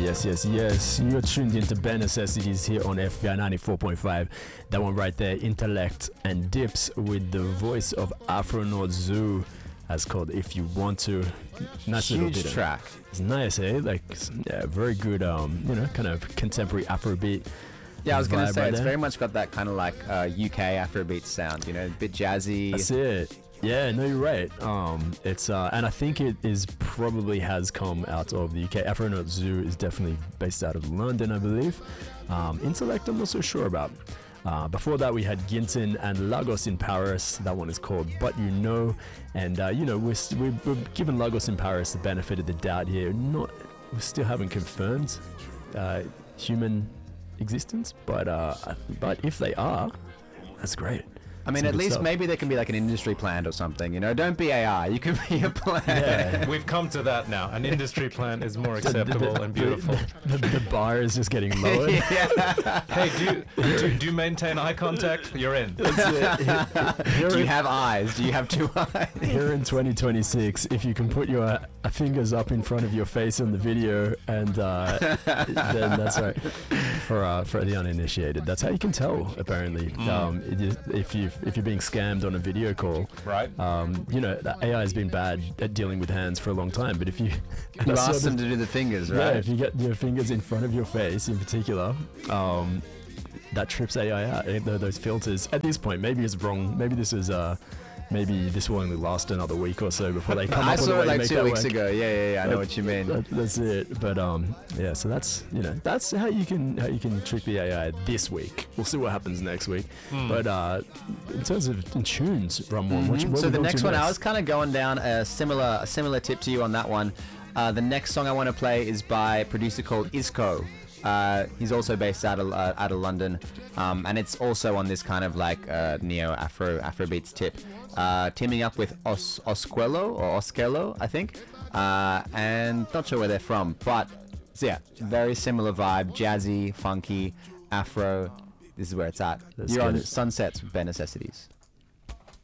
Yes. You're tuned into Bare Necessities here on FBI 94.5. That one right there, Intellect and Dips with the voice of Afronaut Zoo. That's called If You Want To. Nice Huge little bit track. It's nice, eh? Like, yeah, very good, kind of contemporary Afrobeat. Yeah, I was going to vibe say, right it's there. very much got that kind of like UK Afrobeat sound, a bit jazzy. That's it. Yeah, no, you're right. It's and I think it is probably has come out of the UK. Afronaut Zoo is definitely based out of London, I believe. Intellect, I'm not so sure about. Before that, we had Ginton and Lagos in Paris. That one is called But You Know. And, we're giving Lagos in Paris the benefit of the doubt here. We still haven't confirmed human existence, but if they are, that's great. I mean, Some at good least stuff. maybe there can be like an industry plan or something, Don't be AI, you can be a plan. Yeah. We've come to that now. An industry plan is more acceptable and beautiful. The bar is just getting lower. Hey, do you maintain eye contact? You're in. Do you have eyes? Do you have two eyes? Here in 2026, if you can put your fingers up in front of your face on the video, and then that's right. For the uninitiated, that's how you can tell. Apparently, if you're being scammed on a video call, Right. The AI has been bad at dealing with hands for a long time. But if you You ask them to do the fingers, right? yeah, if you get your fingers in front of your face, in particular, that trips AI out. Those filters. At this point, maybe it's wrong. Maybe this is maybe this will only last another week or so before they come I up with a saw way it to like make 2 that weeks work. ago. Yeah, I know what you mean. That's it. But yeah, so that's how you can trick the AI this week. We'll see what happens next week. But in terms of tunes, Ramon, what So we the going next to one, I was kind of going down a similar tip to you on that one. The next song I want to play is by a producer called Isco. He's also based out of London, and it's also on this kind of like neo Afrobeats tip, teaming up with Oskello, I think, and not sure where they're from, but so yeah, very similar vibe, jazzy, funky, Afro. This is where it's at. Let's You're get on it. Sunsets with Bare Necessities.